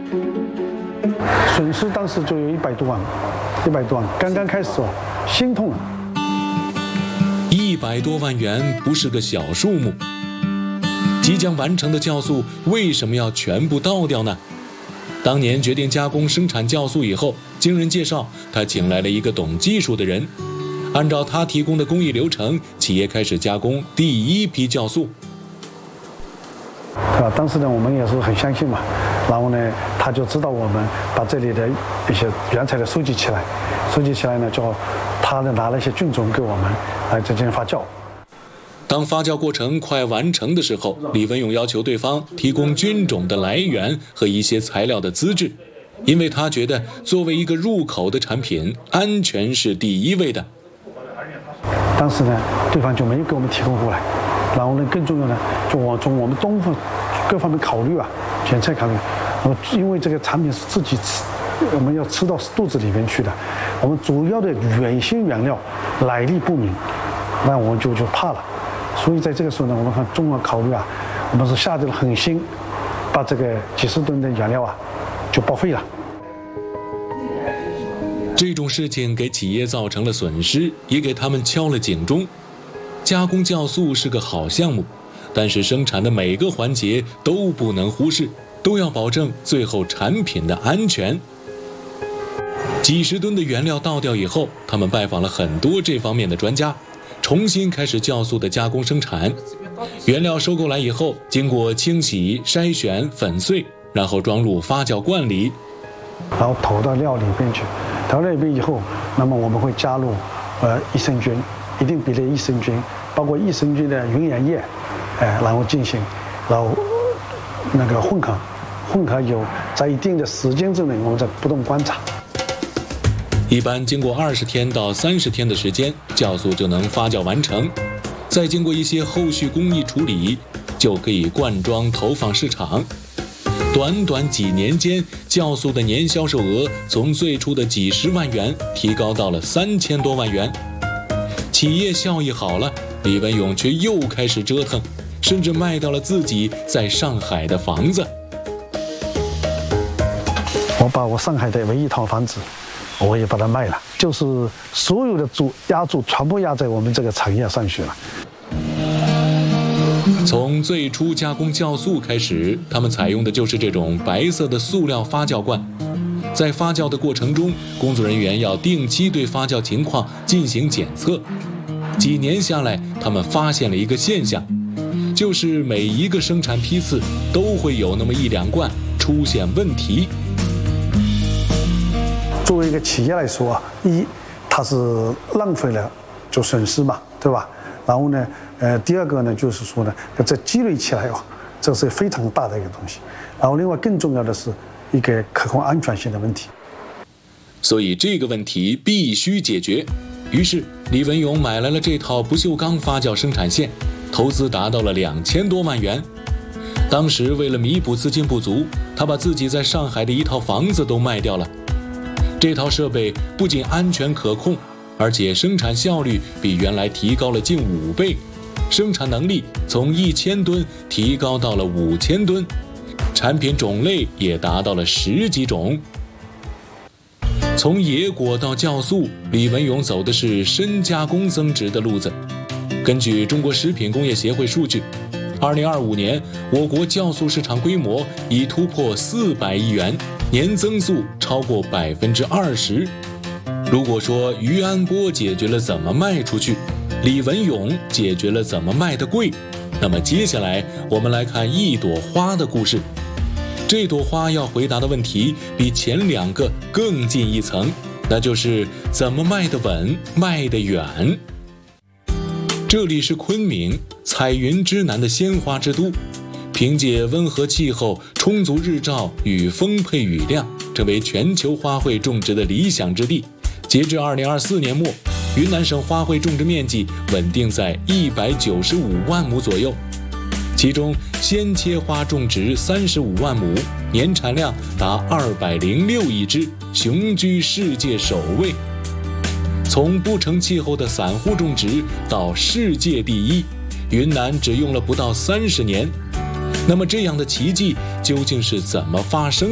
损失当时就有100多万，100多万，刚刚开始哦，心痛了。 100多万元不是个小数目，即将完成的酵素为什么要全部倒掉呢？当年决定加工生产酵素以后，经人介绍，他请来了一个懂技术的人，按照他提供的工艺流程，企业开始加工第一批酵素。 当时呢，我们也是很相信嘛，然后呢，他就知道我们把这里的一些原材料收集起来呢，就他呢拿了一些菌种给我们来进行发酵。 当发酵过程快完成的时候，李文勇要求对方提供菌种的来源和一些材料的资质，因为他觉得作为一个入口的产品，安全是第一位的。 当时呢，对方就没有给我们提供过来，然后呢，更重要的，就从我们东方各方面考虑啊，检测考虑，因为这个产品是自己吃，我们要吃到肚子里面去的，我们主要的原型原料来历不明，那我们就怕了。所以在这个时候呢，我们看综合考虑啊，我们是下定了狠心，把这个几十吨的原料啊就报废了。 这种事情给企业造成了损失，也给他们敲了警钟。加工酵素是个好项目，但是生产的每个环节都不能忽视，都要保证最后产品的安全。几十吨的原料倒掉以后，他们拜访了很多这方面的专家，重新开始酵素的加工生产。原料收购来以后，经过清洗、筛选、粉碎，然后装入发酵罐里， 然后投到料里边去。投到料里边以后，那么我们会加入益生菌，一定比例益生菌，包括益生菌的云原液，然后进行，然后那个混合有在一定的时间之内，我们在不断观察。 一般经过20天到30天的时间，酵素就能发酵完成，再经过一些后续工艺处理，就可以灌装投放市场。短短几年间，酵素的年销售额从最初的几十万元提高到了3000多万元。企业效益好了，李文勇却又开始折腾，甚至卖掉了自己在上海的房子。 我把我上海的唯一一套房子，我也把它卖了，就是所有的压注全部压在我们这个产业上去了。 从最初加工酵素开始，他们采用的就是这种白色的塑料发酵罐。在发酵的过程中，工作人员要定期对发酵情况进行检测。几年下来，他们发现了一个现象，就是每一个生产批次都会有那么1、2罐出现问题。 作为一个企业来说啊，它是浪费了就损失嘛，对吧？然后呢，第二个呢，就是说呢，这积累起来哦，这是非常大的一个东西。然后另外更重要的是一个可控安全性的问题。 所以这个问题必须解决。于是李文勇买来了这套不锈钢发酵生产线，投资达到了2000多万元。当时为了弥补资金不足，他把自己在上海的一套房子都卖掉了。这套设备不仅安全可控，而且生产效率比原来提高了近5倍，生产能力从1000吨提高到了5000吨，产品种类也达到了10几种。从野果到酵素，李文勇走的是深加工增值的路子。根据中国食品工业协会数据，2025年我国酵素市场规模已突破400亿元，年增速超过20%。如果说于安波解决了怎么卖出去，李文勇解决了怎么卖得贵，那么接下来我们来看一朵花的故事。这朵花要回答的问题比前2个更进一层，那就是怎么卖得稳，卖得远。这里是昆明，彩云之南的鲜花之都，凭借温和气候、充足日照与丰沛雨量，成为全球花卉种植的理想之地。截至2024年末，云南省花卉种植面积稳定在195万亩左右，其中鲜切花种植35万亩，年产量达206亿只，雄居世界首位。从不成气候的散户种植到世界第一，云南只用了不到30年。那么这样的奇迹究竟是怎么发生